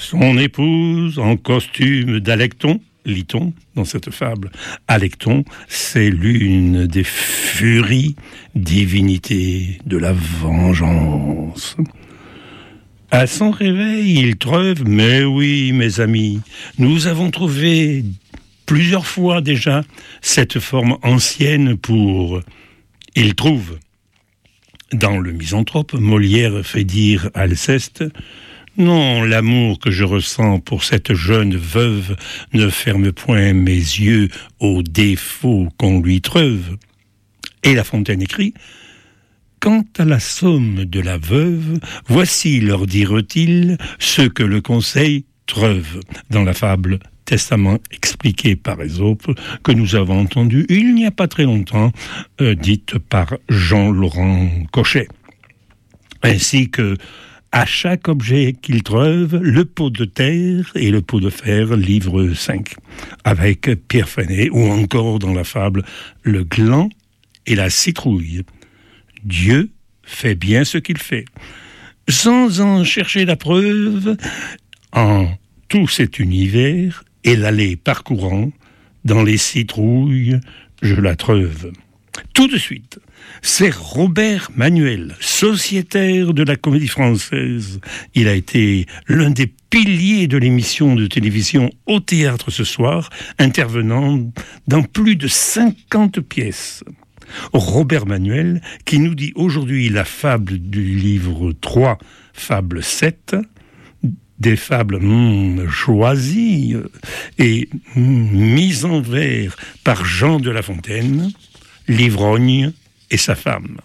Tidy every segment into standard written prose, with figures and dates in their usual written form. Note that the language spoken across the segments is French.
Son épouse en costume d'Alecton, lit-on dans cette fable. Alecton, c'est l'une des furies, divinités de la vengeance. À son réveil, il treuve, mais oui, mes amis, nous avons trouvé plusieurs fois déjà cette forme ancienne pour « il trouve ». Dans Le Misanthrope, Molière fait dire à Alceste « Non, l'amour que je ressens pour cette jeune veuve ne ferme point mes yeux aux défauts qu'on lui treuve. » Et La Fontaine écrit « Quant à la somme de la veuve, voici, leur dire-t-il, ce que le conseil treuve. » Dans la fable Testament expliqué par Ésope, que nous avons entendu il n'y a pas très longtemps, dite par Jean-Laurent Cochet. Ainsi que à chaque objet qu'il treuve, le pot de terre et le pot de fer, livre 5, avec Pierre Fanet, ou encore dans la fable le gland et la citrouille. Dieu fait bien ce qu'il fait. Sans en chercher la preuve, en tout cet univers, et l'allée parcourant, dans les citrouilles, je la treuve. Tout de suite, c'est Robert Manuel, sociétaire de la Comédie Française. Il a été l'un des piliers de l'émission de télévision Au Théâtre ce soir, intervenant dans plus de 50 pièces. Robert Manuel, qui nous dit aujourd'hui la fable du livre 3, fable 7, des fables choisies et mises en vers par Jean de La Fontaine, l'ivrogne et sa femme.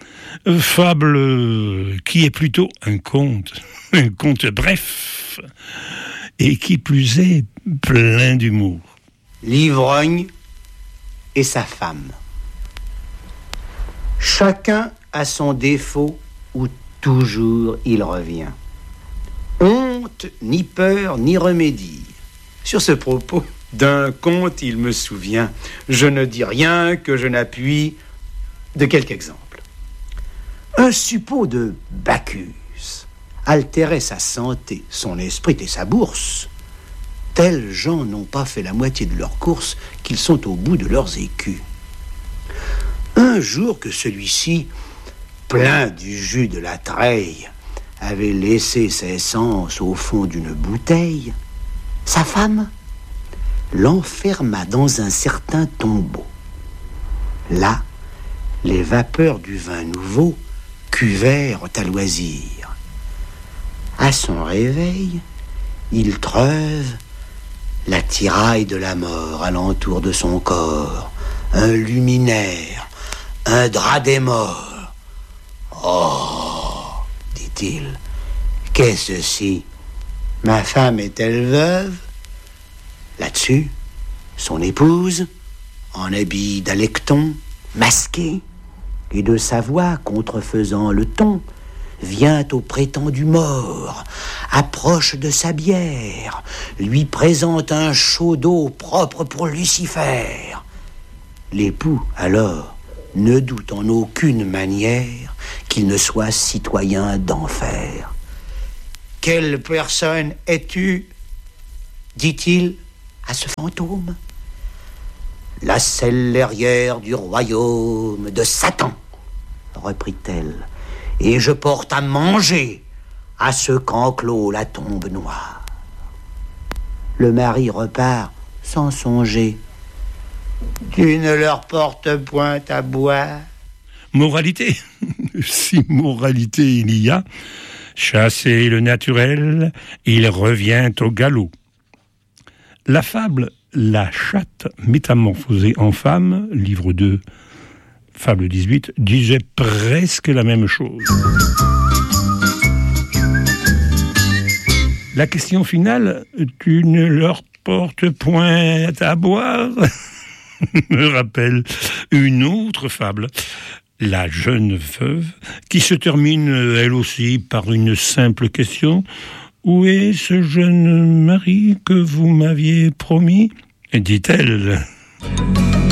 Fable qui est plutôt un conte bref, et qui plus est plein d'humour. L'ivrogne et sa femme. Chacun a son défaut où toujours il revient. Honte, ni peur, ni remédie. Sur ce propos, d'un conte il me souvient. Je ne dis rien que je n'appuie de quelque exemple. Un suppôt de Bacchus altérait sa santé, son esprit et sa bourse. Tels gens n'ont pas fait la moitié de leur course qu'ils sont au bout de leurs écus. Un jour que celui-ci, plein du jus de la treille, avait laissé ses sens au fond d'une bouteille, sa femme l'enferma dans un certain tombeau. Là, les vapeurs du vin nouveau cuvèrent à loisir. À son réveil, il treuve la tiraille de la mort alentour de son corps, un luminaire, un drap des morts. Oh, dit-il, qu'est-ce ceci? Ma femme est-elle veuve? Là-dessus, son épouse, en habit d'Alecton, masquée, et de sa voix contrefaisant le ton, vient au prétendu mort, approche de sa bière, lui présente un chaud d'eau propre pour Lucifer. L'époux, alors, ne doute en aucune manière qu'il ne soit citoyen d'enfer. « Quelle personne es-tu » dit-il à ce fantôme. « La cellérière du royaume de Satan » reprit-elle, « et je porte à manger à ce qu'enclôt la tombe noire. » Le mari repart sans songer. « Tu ne leur portes point à boire. » Moralité, si moralité il y a, chasser le naturel, il revient au galop. La fable « La chatte métamorphosée en femme », livre 2, fable 18, disait presque la même chose. La question finale « Tu ne leur portes point à boire ?» me rappelle une autre fable, La jeune veuve, qui se termine elle aussi par une simple question. « Où est ce jeune mari que vous m'aviez promis ?» dit-elle.